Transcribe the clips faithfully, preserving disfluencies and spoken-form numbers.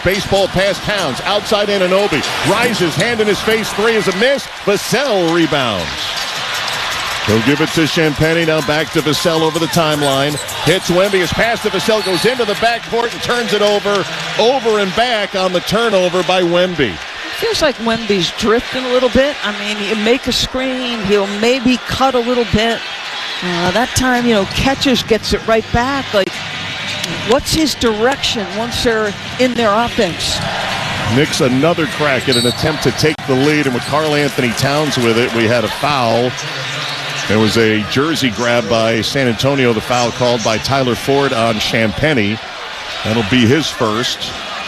baseball past Towns. Outside Anunoby. Rises, hand in his face. Three is a miss. Vassell rebounds. He'll give it to Champagnie. Now back to Vassell over the timeline. Hits Wemby. His pass to Vassell goes into the backcourt and turns it over. Over and back on the turnover by Wemby. Feels like Wemby's drifting a little bit. I mean, he'll make a screen. He'll maybe cut a little bit. Uh, that time, you know, catches, gets it right back. Like, what's his direction once they're in their offense? Knicks another crack at an attempt to take the lead, and with Karl Anthony Towns with it, we had a foul. There was a jersey grab by San Antonio, the foul called by Tyler Ford on Champagnie. That'll be his first.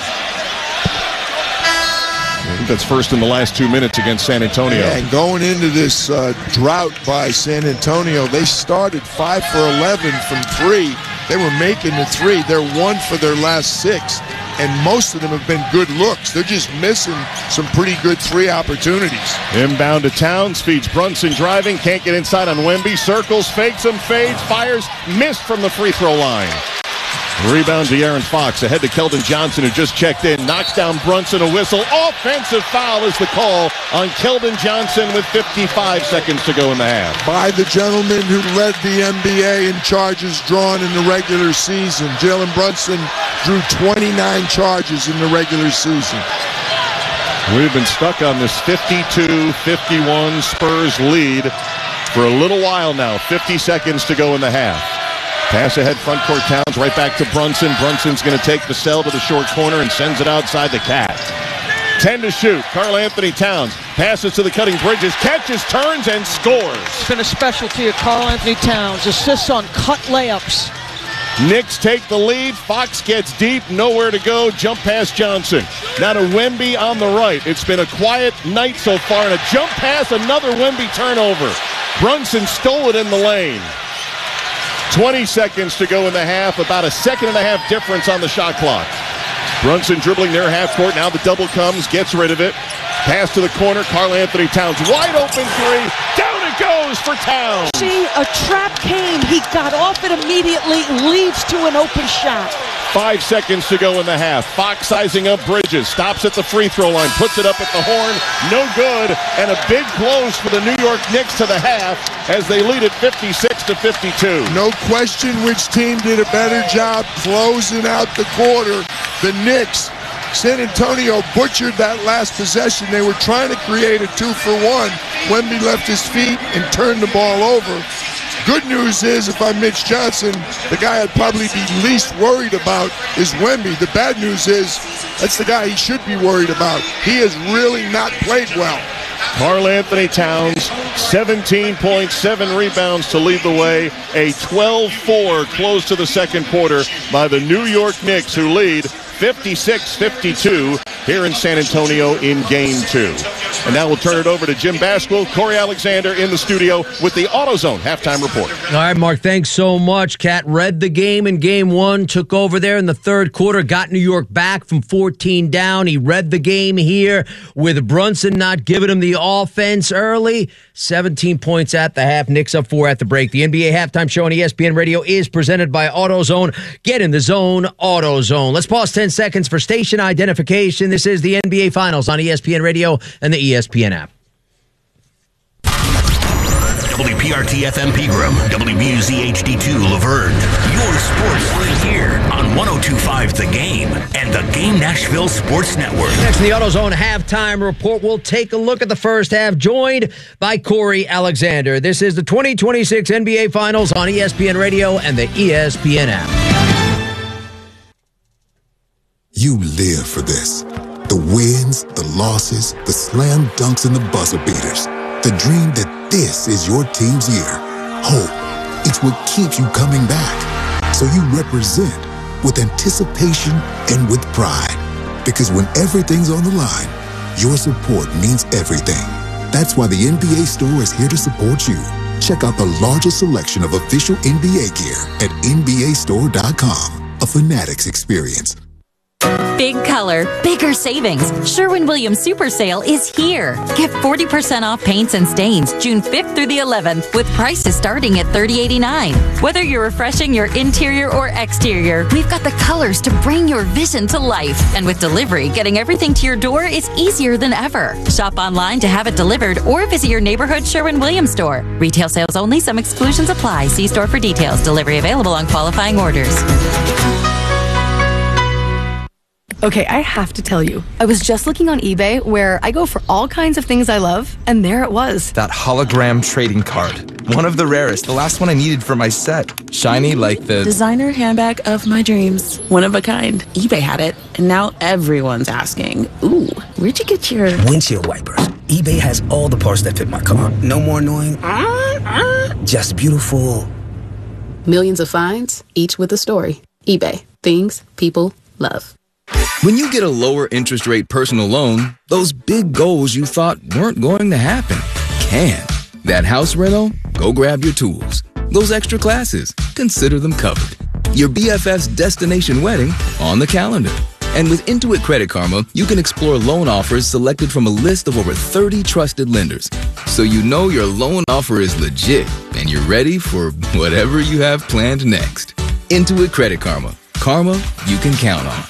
I think that's first in the last two minutes against San Antonio. Yeah, and going into this uh, drought by San Antonio, they started five for eleven from three. They were making the three. They're one for their last six, and most of them have been good looks. They're just missing some pretty good three opportunities. Inbound to Towns, feeds Brunson driving, can't get inside on Wemby, circles, fakes him, fades, fires, missed from the free throw line. Rebound to De'Aaron Fox, ahead to Keldon Johnson, who just checked in, knocks down Brunson, a whistle. Offensive foul is the call on Keldon Johnson with fifty-five seconds to go in the half. By the gentleman who led the N B A in charges drawn in the regular season. Jalen Brunson drew twenty-nine charges in the regular season. We've been stuck on this fifty-two fifty-one Spurs lead for a little while now. fifty seconds to go in the half. Pass ahead, front court Towns, right back to Brunson. Brunson's going to take Vassell to the short corner and sends it outside the Cat. ten to shoot. Karl Anthony Towns passes to the cutting Bridges, catches, turns, and scores. It's been a specialty of Karl Anthony Towns. Assists on cut layups. Knicks take the lead. Fox gets deep, nowhere to go. Jump past Johnson. Now to Wemby on the right. It's been a quiet night so far, and a jump pass, another Wemby turnover. Brunson stole it in the lane. twenty seconds to go in the half, about a second and a half difference on the shot clock. Brunson dribbling near half court, now the double comes, gets rid of it. Pass to the corner, Karl Anthony Towns, wide open three, down it goes for Towns. See, a trap came, he got off it immediately, leads to an open shot. Five seconds to go in the half. Fox sizing up Bridges, stops at the free throw line, puts it up at the horn, no good, and a big close for the New York Knicks to the half as they lead at fifty-six to fifty-two. No question which team did a better job closing out the quarter. The Knicks. San Antonio butchered that last possession. They were trying to create a two for one. Wemby left his feet and turned the ball over. Good news is, if I'm Mitch Johnson, the guy I'd probably be least worried about is Wemby. The bad news is, that's the guy he should be worried about. He has really not played well. Karl Anthony Towns, seventeen point seven rebounds to lead the way. A twelve four close to the second quarter by the New York Knicks, who lead fifty-six fifty-two here in San Antonio in game two. And now we'll turn it over to Jim Basquill, Corey Alexander in the studio with the AutoZone halftime report. All right, Mark, thanks so much. Cat read the game in game one, took over there in the third quarter, got New York back from fourteen down. He read the game here with Brunson not giving him the offense early. seventeen points at the half, Knicks up four at the break. The N B A halftime show on E S P N Radio is presented by AutoZone. Get in the zone, AutoZone. Let's pause ten seconds for station identification. This is the N B A Finals on E S P N Radio and the E S P N app. W P R T F M Pegram, W B U Z H D two Laverne. Your sports right here on one oh two point five The Game and the Game Nashville Sports Network. Next in the AutoZone halftime report, we'll take a look at the first half, joined by Corey Alexander. This is the twenty twenty-six N B A Finals on E S P N Radio and the E S P N app. You live for this. The wins, the losses, the slam dunks, and the buzzer beaters. The dream that this is your team's year. Hope, it's what keeps you coming back. So you represent with anticipation and with pride. Because when everything's on the line, your support means everything. That's why the N B A store is here to support you. Check out the largest selection of official N B A gear at N B A store dot com. A Fanatics experience. Big color, bigger savings. Sherwin-Williams Super Sale is here. Get forty percent off paints and stains June fifth through the eleventh with prices starting at thirty eighty-nine. Whether you're refreshing your interior or exterior, we've got the colors to bring your vision to life. And with delivery, getting everything to your door is easier than ever. Shop online to have it delivered or visit your neighborhood Sherwin-Williams store. Retail sales only. Some exclusions apply. See store for details. Delivery available on qualifying orders. Okay, I have to tell you, I was just looking on eBay where I go for all kinds of things I love, and there it was. That hologram trading card. One of the rarest, the last one I needed for my set. Shiny like the... designer handbag of my dreams. One of a kind. eBay had it, and now everyone's asking, ooh, where'd you get your... windshield wipers. eBay has all the parts that fit my car. No more annoying... just beautiful. Millions of finds, each with a story. eBay. Things people love. When you get a lower interest rate personal loan, those big goals you thought weren't going to happen can. That house rental? Go grab your tools. Those extra classes? Consider them covered. Your B F F's destination wedding? On the calendar. And with Intuit Credit Karma, you can explore loan offers selected from a list of over thirty trusted lenders. So you know your loan offer is legit and you're ready for whatever you have planned next. Intuit Credit Karma. Karma you can count on.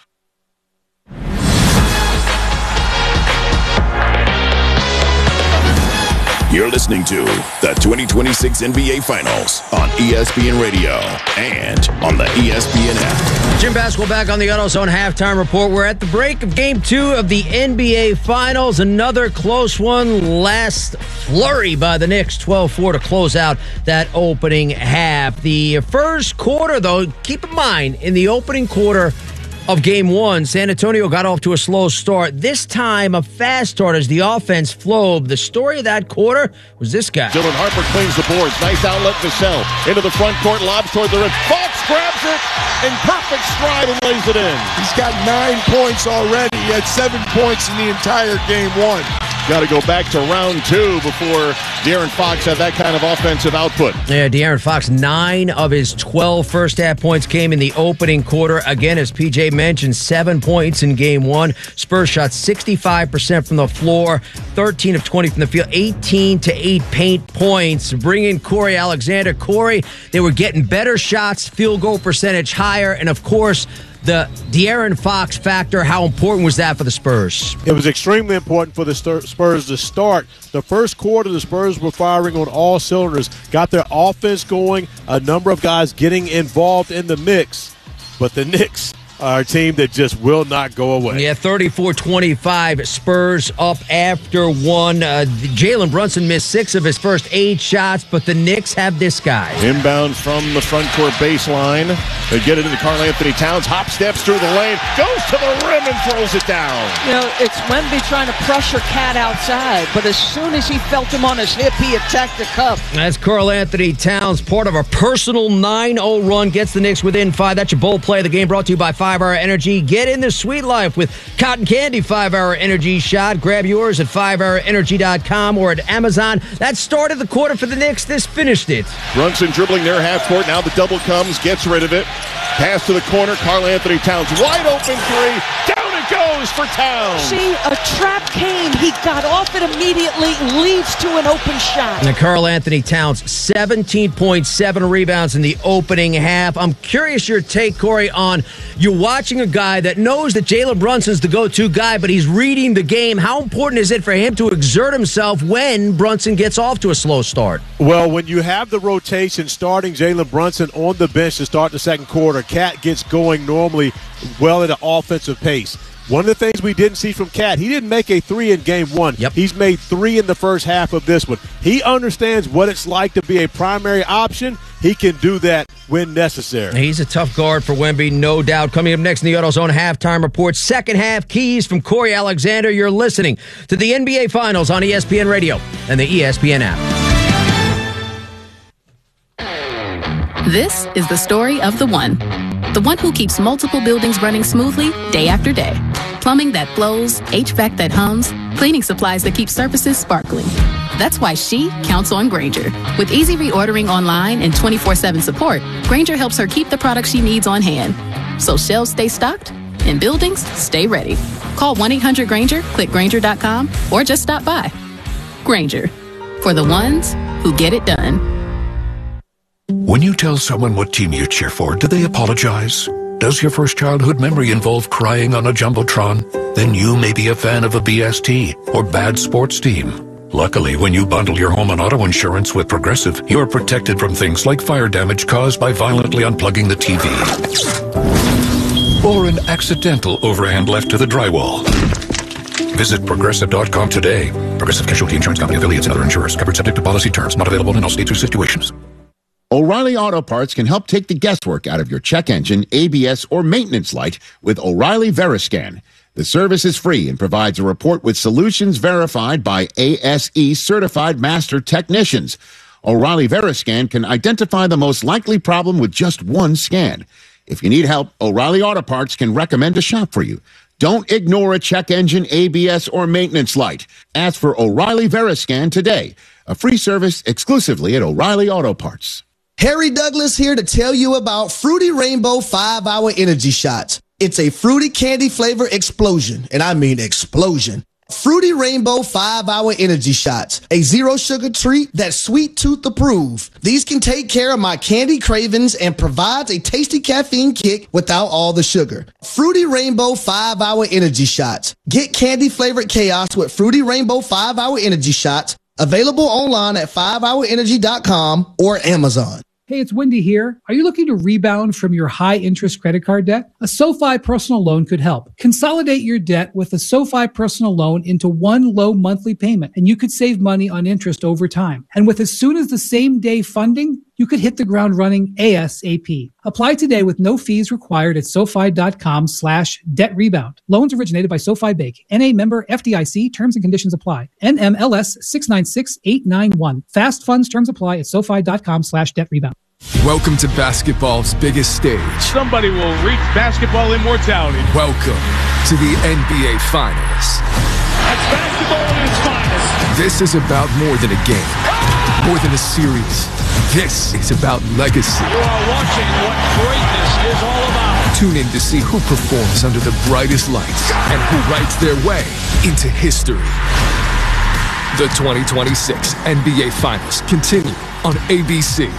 You're listening to the twenty twenty-six N B A Finals on E S P N Radio and on the E S P N app. Jim Basketball back on the AutoZone halftime report. We're at the break of game two of the N B A Finals. Another close one. Last flurry by the Knicks, twelve four to close out that opening half. The first quarter, though, keep in mind, in the opening quarter of game one, San Antonio got off to a slow start. This time, a fast start as the offense flowed. The story of that quarter was this guy. Dylan Harper cleans the boards. Nice outlet, Vassell. Into the front court, lobs toward the rim. Fox grabs it in perfect stride and lays it in. He's got nine points already. He had seven points in the entire game one. Got to go back to round two before De'Aaron Fox had that kind of offensive output. Yeah, De'Aaron Fox, nine of his twelve first-half points came in the opening quarter. Again, as P J mentioned, seven points in game one. Spurs shot sixty-five percent from the floor, thirteen of twenty from the field, eighteen to eight paint points. Bring in Corey Alexander. Corey, they were getting better shots, field goal percentage higher, and of course, the De'Aaron Fox factor. How important was that for the Spurs? It was extremely important for the Spurs to start. The first quarter, the Spurs were firing on all cylinders, got their offense going, a number of guys getting involved in the mix. But the Knicks are a team that just will not go away. Yeah, thirty-four twenty-five, Spurs up after one. Uh, Jalen Brunson missed six of his first eight shots, but the Knicks have this guy. Inbound from the front court baseline. They get it into Karl Anthony Towns. Hop steps through the lane, goes to the rim and throws it down. You know, it's Wemby trying to pressure Cat outside, but as soon as he felt him on his hip, he attacked the cup. That's Karl Anthony Towns, part of a personal nine oh run, gets the Knicks within five. That's your bold play of the game, brought to you by Five Hour Energy. Get in the sweet life with Cotton Candy five hour Energy shot. Grab yours at five hour energy dot com or at Amazon. That started the quarter for the Knicks. This finished it. Brunson dribbling their half court. Now the double comes, gets rid of it. Pass to the corner. Karl Anthony Towns, wide open three. Down it goes for Towns. See, a trap came. He got off it immediately, leads to an open shot. And Karl Anthony Towns, seventeen point seven rebounds in the opening half. I'm curious your take, Corey, on you're watching a guy that knows that Jalen Brunson's the go-to guy, but he's reading the game. How important is it for him to exert himself when Brunson gets off to a slow start? Well, when you have the rotation starting Jalen Brunson on the bench to start the second quarter, Cat gets going normally well at an offensive pace. One of the things we didn't see from Cat, he didn't make a three in game one. Yep. He's made three in the first half of this one. He understands what it's like to be a primary option. He can do that when necessary. He's a tough guard for Wemby, no doubt. Coming up next in the AutoZone halftime report, second half keys from Corey Alexander. You're listening to the N B A Finals on E S P N Radio and the E S P N app. This is the story of the one. The one who keeps multiple buildings running smoothly day after day. Plumbing that flows, H V A C that hums, cleaning supplies that keep surfaces sparkling. That's why she counts on Grainger. With easy reordering online and twenty-four seven support, Grainger helps her keep the products she needs on hand. So shelves stay stocked In buildings, stay ready. Call one eight hundred Granger, click Granger dot com, or just stop by. Granger, for the ones who get it done. When you tell someone what team you cheer for, do they apologize? Does your first childhood memory involve crying on a Jumbotron? Then you may be a fan of a B S T or bad sports team. Luckily, when you bundle your home and auto insurance with Progressive, you're protected from things like fire damage caused by violently unplugging the T V. Or an accidental overhand left to the drywall. Visit Progressive dot com today. Progressive Casualty Insurance Company affiliates and other insurers. Covered subject to policy terms. Not available in all states or situations. O'Reilly Auto Parts can help take the guesswork out of your check engine, A B S, or maintenance light with O'Reilly Veriscan. The service is free and provides a report with solutions verified by A S E certified master technicians. O'Reilly Veriscan can identify the most likely problem with just one scan. If you need help, O'Reilly Auto Parts can recommend a shop for you. Don't ignore a check engine, A B S, or maintenance light. Ask for O'Reilly Veriscan today. A free service exclusively at O'Reilly Auto Parts. Harry Douglas here to tell you about Fruity Rainbow five hour Energy Shots. It's a fruity candy flavor explosion, and I mean explosion. Fruity Rainbow five hour Energy Shots, a zero sugar treat that's sweet tooth approved. These can take care of my candy cravings and provides a tasty caffeine kick without all the sugar. Fruity Rainbow five hour Energy Shots. Get candy flavored chaos with Fruity Rainbow five hour Energy Shots. Available online at five hour energy dot com or Amazon. Hey, it's Wendy here. Are you looking to rebound from your high-interest credit card debt? A SoFi personal loan could help. Consolidate your debt with a SoFi personal loan into one low monthly payment, and you could save money on interest over time. And with as soon as the same day funding, you could hit the ground running ASAP. Apply today with no fees required at SoFi.com slash debt rebound. Loans originated by SoFi Bank. N A member F D I C. Terms and conditions apply. N M L S six nine six eight nine one. Fast funds terms apply at SoFi.com slash debt rebound. Welcome to basketball's biggest stage. Somebody will reach basketball immortality. Welcome to the N B A Finals. That's basketball at its finest. This is about more than a game, more than a series. This is about legacy. You are watching what greatness is all about. Tune in to see who performs under the brightest lights and who writes their way into history. The twenty twenty-six N B A Finals continue on A B C.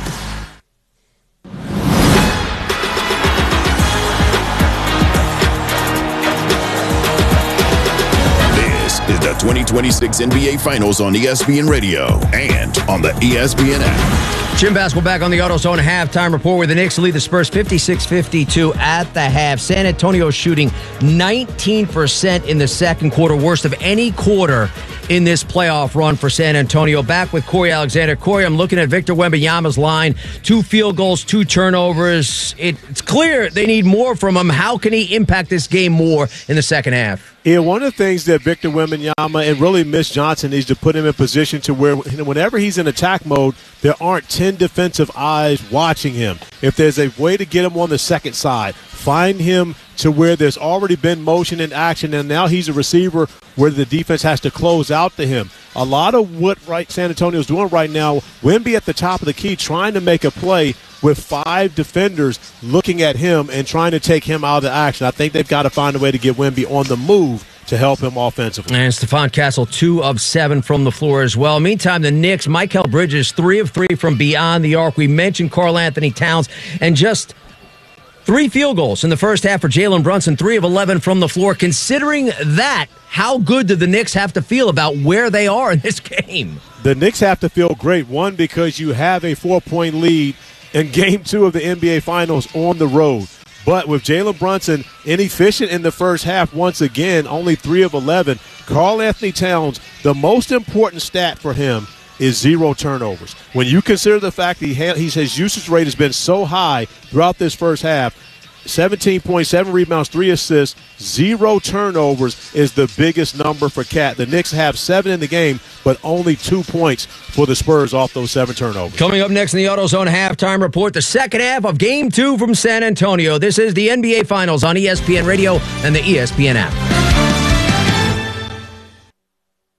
Is the twenty twenty-six N B A Finals on E S P N Radio and on the E S P N app. Jim Basketball back on the AutoZone halftime report where the Knicks lead the Spurs fifty-six fifty-two at the half. San Antonio shooting nineteen percent in the second quarter, worst of any quarter in this playoff run for San Antonio. Back with Corey Alexander. Corey, I'm looking at Victor Wembanyama's line. Two field goals, two turnovers. It, it's clear they need more from him. How can he impact this game more in the second half? Yeah, one of the things that Victor Wembanyama and really Mitch Johnson needs to put him in position to where whenever he's in attack mode, there aren't ten defensive eyes watching him. If there's a way to get him on the second side, find him to where there's already been motion and action, and now he's a receiver where the defense has to close out to him. A lot of what right San Antonio's doing right now, Wemby at the top of the key trying to make a play with five defenders looking at him and trying to take him out of the action. I think they've got to find a way to get Wemby on the move to help him offensively. And Stephon Castle, two of seven from the floor as well. Meantime, the Knicks, Mikal Bridges, three of three from beyond the arc. We mentioned Karl Anthony Towns, and just three field goals in the first half for Jalen Brunson, three of eleven from the floor. Considering that, how good do the Knicks have to feel about where they are in this game? The Knicks have to feel great, one, because you have a four-point lead in game two of the N B A Finals on the road. But with Jalen Brunson inefficient in the first half once again, only three of eleven, Karl Anthony Towns, the most important stat for him is zero turnovers. When you consider the fact that he ha- his usage rate has been so high throughout this first half, seventeen point seven rebounds, three assists, zero turnovers is the biggest number for Cat. The Knicks have seven in the game, but only two points for the Spurs off those seven turnovers. Coming up next in the AutoZone halftime report, the second half of Game two from San Antonio. This is the N B A Finals on E S P N Radio and the E S P N app.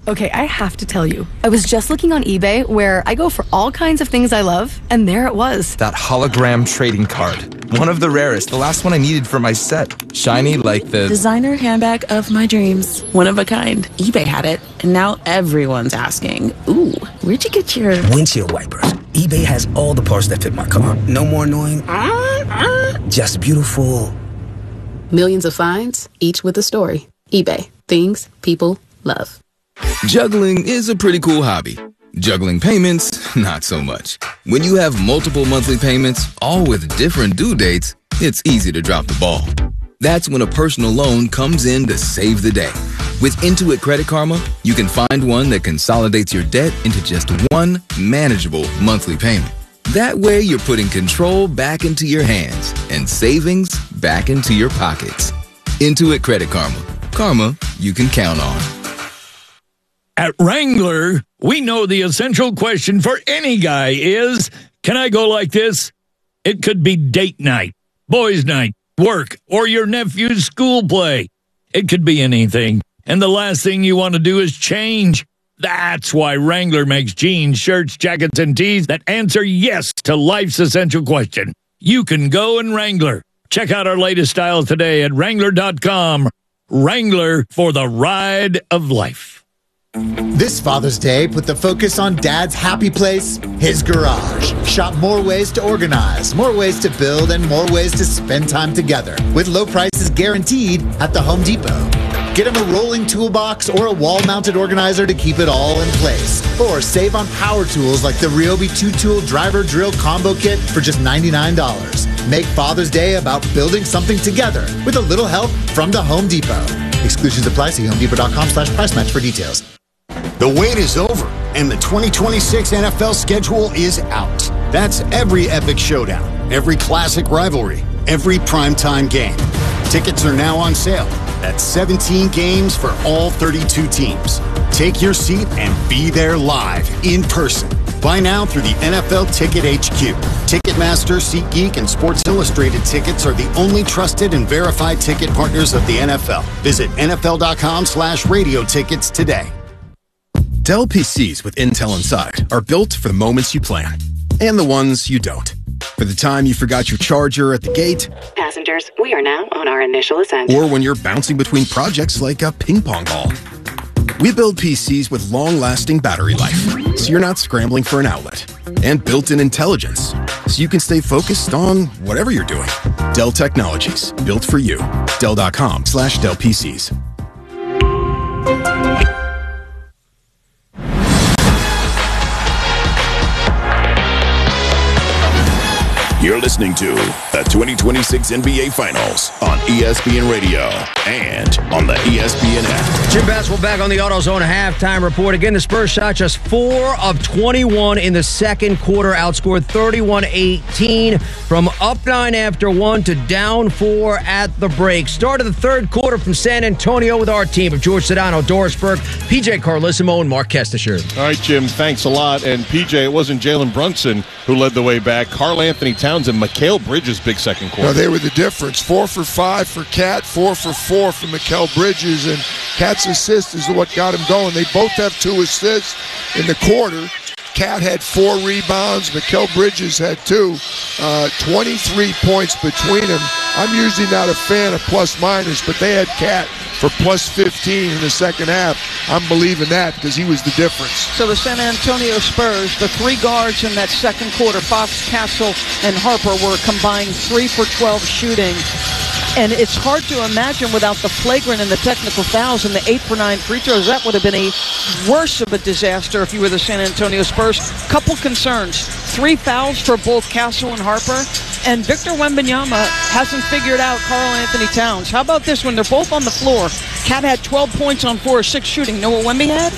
Okay, I have to tell you, I was just looking on eBay where I go for all kinds of things I love, and there it was. That hologram trading card. One of the rarest, the last one I needed for my set. Shiny like the... Designer handbag of my dreams. One of a kind. eBay had it, and now everyone's asking, ooh, where'd you get your... Windshield wipers. eBay has all the parts that fit my car. No more annoying... Just beautiful... Millions of finds, each with a story. eBay. Things people love. Juggling is a pretty cool hobby. Juggling payments, not so much. When you have multiple monthly payments, all with different due dates, it's easy to drop the ball. That's when a personal loan comes in to save the day. With Intuit Credit Karma, you can find one that consolidates your debt into just one manageable monthly payment. That way, you're putting control back into your hands and savings back into your pockets. Intuit Credit Karma. Karma you can count on. At Wrangler, we know the essential question for any guy is, can I go like this? It could be date night, boys' night, work, or your nephew's school play. It could be anything. And the last thing you want to do is change. That's why Wrangler makes jeans, shirts, jackets, and tees that answer yes to life's essential question. You can go in Wrangler. Check out our latest styles today at Wrangler dot com. Wrangler, for the ride of life. This Father's Day, put the focus on Dad's happy place, his garage. Shop more ways to organize, more ways to build, and more ways to spend time together. With low prices guaranteed at the Home Depot. Get him a rolling toolbox or a wall-mounted organizer to keep it all in place. Or save on power tools like the Ryobi two-tool driver drill combo kit for just ninety-nine dollars. Make Father's Day about building something together with a little help from the Home Depot. Exclusions apply. See home depot dot com slash price match for details. The wait is over, and the twenty twenty-six N F L schedule is out. That's every epic showdown, every classic rivalry, every primetime game. Tickets are now on sale. That's seventeen games for all thirty-two teams. Take your seat and be there live, in person. Buy now through the N F L Ticket H Q. Ticketmaster, SeatGeek, and Sports Illustrated tickets are the only trusted and verified ticket partners of the N F L. Visit N F L dot com slash radio tickets today. Dell P Cs with Intel inside are built for the moments you plan and the ones you don't. For the time you forgot your charger at the gate. Passengers, we are now on our initial ascent. Or when you're bouncing between projects like a ping pong ball. We build P Cs with long-lasting battery life, so you're not scrambling for an outlet. And built-in intelligence, so you can stay focused on whatever you're doing. Dell Technologies, built for you. Dell dot com slash Dell P Cs. You're listening to the twenty twenty-six N B A Finals on E S P N Radio and on the E S P N app. Jim Basswell back on the AutoZone halftime report. Again, the Spurs shot just four of twenty-one in the second quarter, outscored thirty-one eighteen from up nine after one to down four at the break. Start of the third quarter from San Antonio with our team of George Sedano, Doris Burke, P J Carlissimo, and Mark Kestisher. All right, Jim, thanks a lot. And P J, it wasn't Jalen Brunson who led the way back. Karl Anthony Towns and Mikal Bridges, big second quarter. No, they were the difference. Four for five for Cat, four for four for Mikal Bridges, and Cat's assist is what got him going. They both have two assists in the quarter. Cat had four rebounds. Mikal Bridges had two. Uh, twenty-three points between them. I'm usually not a fan of plus-minus, but they had Cat for plus fifteen in the second half. I'm believing that because he was the difference. So the San Antonio Spurs, the three guards in that second quarter, Fox, Castle, and Harper, were combined three for twelve shooting. And it's hard to imagine without the flagrant and the technical fouls and the eight for nine free throws. That would have been a worse of a disaster if you were the San Antonio Spurs. Couple concerns. Three fouls for both Castle and Harper. And Victor Wembanyama hasn't figured out Karl Anthony Towns. How about this when they're both on the floor? Cat had twelve points on four or six shooting. Know what Wemby had?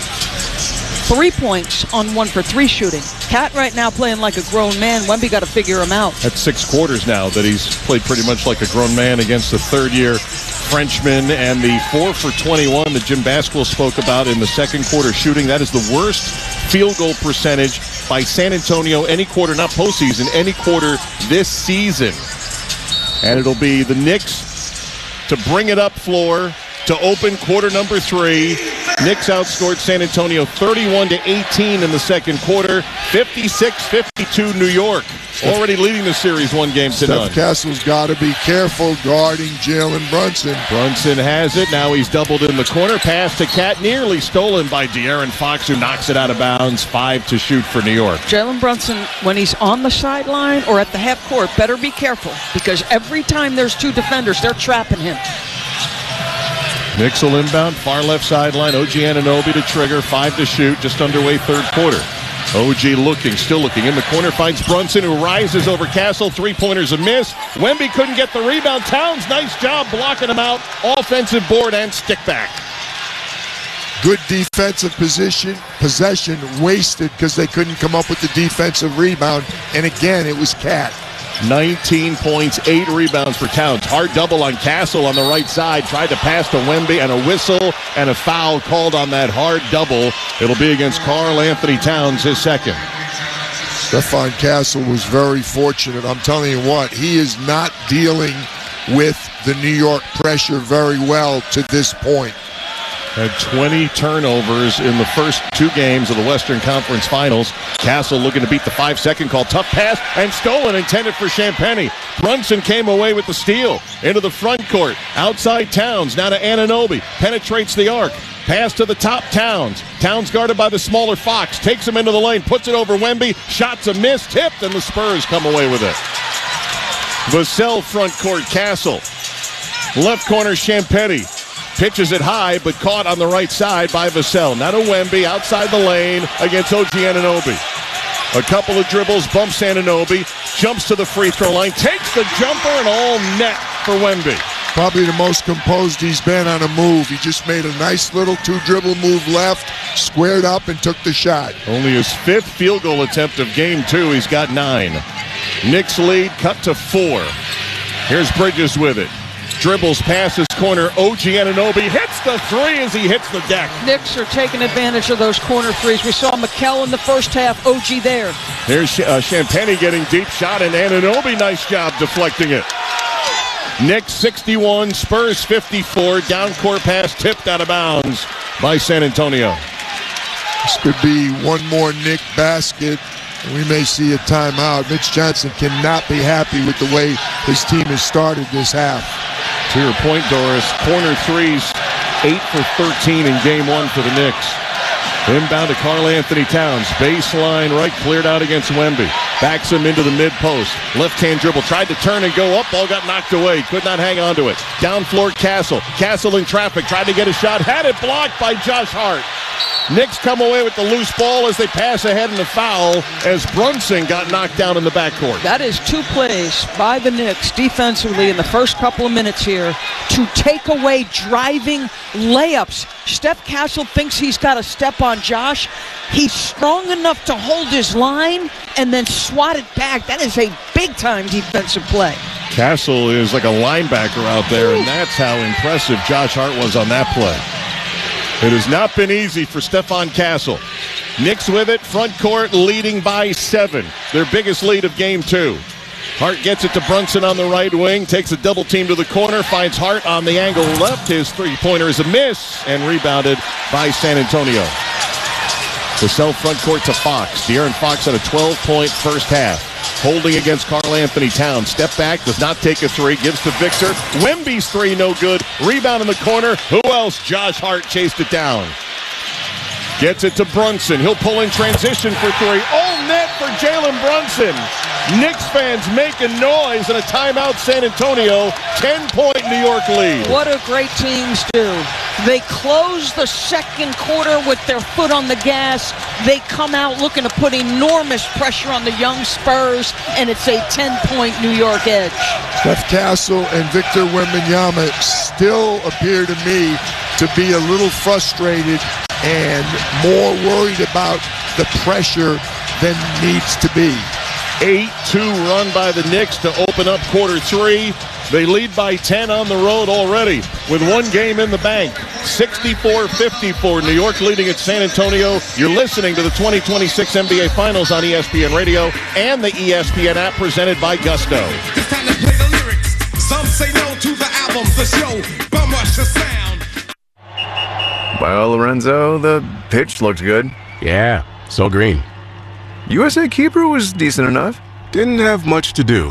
Three points on one for three shooting. Cat right now playing like a grown man. Wemby got to figure him out. That's six quarters now that he's played pretty much like a grown man against the third-year Frenchman. And the four for twenty-one that Jim Basswell spoke about in the second quarter shooting, that is the worst field goal percentage by San Antonio any quarter, not postseason, any quarter this season. And it'll be the Knicks to bring it up floor to open quarter number three. Knicks outscored San Antonio thirty-one to eighteen in the second quarter, fifty-six fifty-two New York. Already leading the series one game to none. Steph Castle's got to be careful guarding Jalen Brunson. Brunson has it. Now he's doubled in the corner. Pass to Cat, nearly stolen by De'Aaron Fox, who knocks it out of bounds. Five to shoot for New York. Jalen Brunson, when he's on the sideline or at the half court, better be careful because every time there's two defenders, they're trapping him. Knicks will inbound, far left sideline. O G Anunoby to trigger, five to shoot, just underway third quarter. O G looking, still looking. In the corner, finds Brunson, who rises over Castle. Three-pointers a miss. Wemby couldn't get the rebound. Towns, nice job blocking him out. Offensive board and stick back. Good defensive position, possession wasted because they couldn't come up with the defensive rebound. And again, it was Cat. nineteen points, eight rebounds for Towns. Hard double on Castle on the right side. Tried to pass to Wemby, and a whistle and a foul called on that hard double. It'll be against Karl Anthony Towns, his second. Stephon Castle was very fortunate. I'm telling you what, he is not dealing with the New York pressure very well to this point. Had twenty turnovers in the first two games of the Western Conference Finals. Castle looking to beat the five-second call. Tough pass and stolen, intended for Champagnie. Brunson came away with the steal. Into the front court. Outside Towns. Now to Anunoby. Penetrates the arc. Pass to the top, Towns. Towns guarded by the smaller Fox. Takes him into the lane. Puts it over Wemby. Shots a miss. Tipped, and the Spurs come away with it. Vassell front court. Castle. Left corner, Champagnie. Pitches it high, but caught on the right side by Vassell. Now to Wemby, outside the lane against O G Anunoby. A couple of dribbles, bumps Anunoby, jumps to the free throw line, takes the jumper, and all net for Wemby. Probably the most composed he's been on a move. He just made a nice little two-dribble move left, squared up, and took the shot. Only his fifth field goal attempt of game two. He's got nine. Knicks lead cut to four. Here's Bridges with it. Dribbles, passes, corner. O G Anunoby hits the three as he hits the deck. Knicks are taking advantage of those corner threes. We saw Mikal in the first half. O G there. Here's uh, Champagnie getting deep shot, and Anunoby, nice job deflecting it. Knicks sixty-one, Spurs fifty-four. Down court pass tipped out of bounds by San Antonio. This could be one more Knick basket. We may see a timeout. Mitch Johnson cannot be happy with the way his team has started this half. To your point, Doris, corner threes, eight for thirteen in game one for the Knicks. Inbound to Karl Anthony Towns. Baseline right, cleared out against Wemby. Backs him into the mid-post. Left-hand dribble. Tried to turn and go up. Ball got knocked away. Could not hang on to it. Down floor, Castle. Castle in traffic. Tried to get a shot. Had it blocked by Josh Hart. Knicks come away with the loose ball as they pass ahead in the foul as Brunson got knocked down in the backcourt. That is two plays by the Knicks defensively in the first couple of minutes here to take away driving layups. Steph Castle thinks he's got a step on Josh. He's strong enough to hold his line and then swat it back. That is a big-time defensive play. Castle is like a linebacker out there, and that's how impressive Josh Hart was on that play. It has not been easy for Stephon Castle. Knicks with it, front court, leading by seven. Their biggest lead of game two. Hart gets it to Brunson on the right wing, takes a double team to the corner, finds Hart on the angle left. His three-pointer is a miss, and rebounded by San Antonio. Vassell front court to Fox. De'Aaron Fox had a twelve-point first half. Holding against Karl Anthony Towns. Step back, does not take a three, gives to Victor. Wemby's three, no good. Rebound in the corner. Who else? Josh Hart chased it down. Gets it to Brunson. He'll pull in transition for three. All net for Jalen Brunson. Knicks fans making noise in a timeout. San Antonio, ten-point New York lead. What do great teams do? They close the second quarter with their foot on the gas. They come out looking to put enormous pressure on the young Spurs, and it's a ten-point New York edge. Steph Castle and Victor Wembanyama still appear to me to be a little frustrated and more worried about the pressure than needs to be. eight two run by the Knicks to open up quarter three. They lead by ten on the road already with one game in the bank. sixty-four fifty-four. New York leading at San Antonio. You're listening to the twenty twenty-six N B A Finals on E S P N Radio and the E S P N app presented by Gusto. It's time to play the lyrics. Some say no to the album, the show, bum rush the sound. Well, Lorenzo, the pitch looked good. Yeah, so green. U S A keeper was decent enough. Didn't have much to do.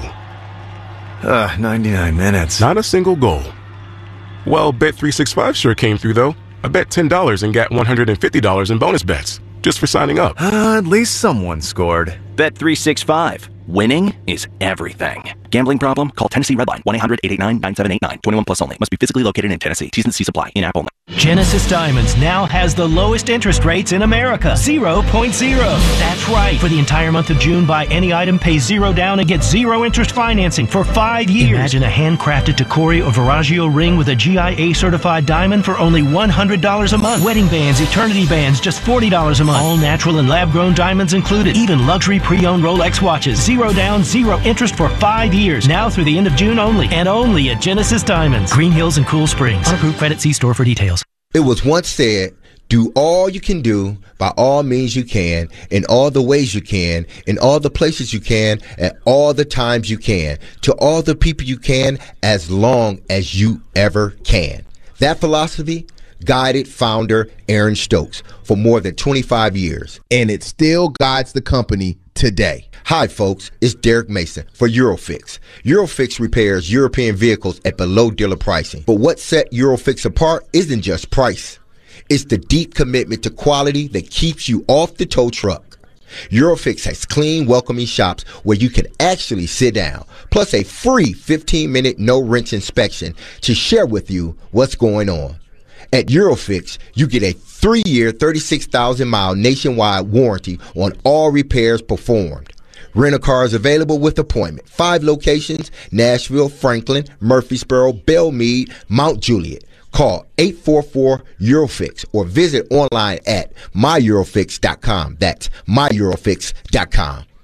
Uh, ninety-nine minutes. Not a single goal. Well, Bet three sixty-five sure came through, though. I bet ten dollars and got one hundred fifty dollars in bonus bets just for signing up. Uh, at least someone scored. Bet three sixty-five. Winning is everything. Gambling problem? Call Tennessee Redline. one eight hundred eight eight nine nine seven eight nine. twenty-one plus only. Must be physically located in Tennessee. T's and C's apply. In-app only. Genesis Diamonds now has the lowest interest rates in America. zero point zero. That's right. For the entire month of June, buy any item, pay zero down, and get zero interest financing for five years. Imagine a handcrafted Tacori or Viraggio ring with a G I A certified diamond for only one hundred dollars a month. Wedding bands, eternity bands, just forty dollars a month. All natural and lab-grown diamonds included. Even luxury pre-owned Rolex watches. Zero down, zero interest for five years. Now through the end of June only. And only at Genesis Diamonds. Green Hills and Cool Springs. Unapproved credit. See store for details. It was once said, do all you can do by all means you can, in all the ways you can, in all the places you can, at all the times you can, to all the people you can, as long as you ever can. That philosophy guided founder Aaron Stokes for more than twenty-five years. And it still guides the company today. Hi, folks. It's Derek Mason for Eurofix. Eurofix repairs European vehicles at below dealer pricing. But what set Eurofix apart isn't just price. It's the deep commitment to quality that keeps you off the tow truck. Eurofix has clean, welcoming shops where you can actually sit down, plus a free fifteen-minute no-wrench inspection to share with you what's going on. At Eurofix, you get a three-year, thirty-six thousand mile nationwide warranty on all repairs performed. Rent-a-car is available with appointment. Five locations: Nashville, Franklin, Murfreesboro, Belmead, Mount Juliet. Call eight four four Eurofix or visit online at my eurofix dot com. That's my eurofix dot com.